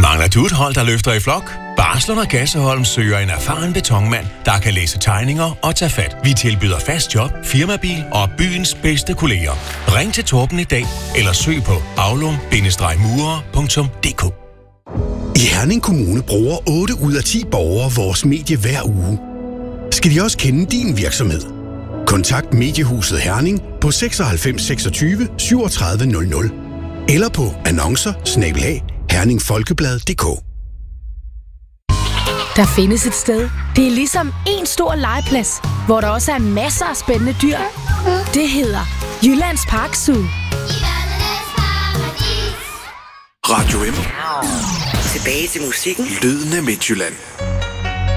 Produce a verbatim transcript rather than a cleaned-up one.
Mangler du et hold, der løfter i flok? Barslund og Gasseholm søger en erfaren betonmand, der kan læse tegninger og tage fat. Vi tilbyder fast job, firmabil og byens bedste kolleger. Ring til Torben i dag, eller søg på aulum bindestreg murer punktum d k. I Herning Kommune bruger otte ud af ti borgere vores medie hver uge. Skal de også kende din virksomhed? Kontakt Mediehuset Herning på seksoghalvfems seksogtyve syvogtredive nul nul eller på annoncer snabel-a herningfolkeblad punktum d k. Der findes et sted. Det er ligesom en stor legeplads, hvor der også er masser af spændende dyr. Det hedder Jyllands Park Zoo. Radio M. Tilbage til musikken. Lyden af Midtjylland.